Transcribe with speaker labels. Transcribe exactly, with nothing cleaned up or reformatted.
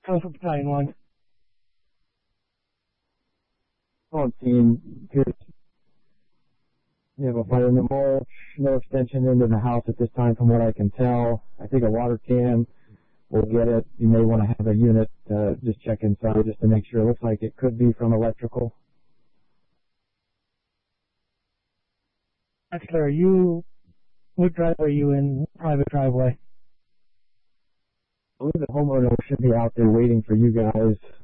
Speaker 1: Come from Battalion one.
Speaker 2: On scene, Pierce. You have a fire in the mulch, no extension into the house at this time from what I can tell. I think a water can will get it. You may want to have a unit uh, just check inside just to make sure. It looks like it could be from electrical.
Speaker 1: Actually, are you, what driveway are you in? Private driveway?
Speaker 2: I believe the homeowner should be out there waiting for you guys.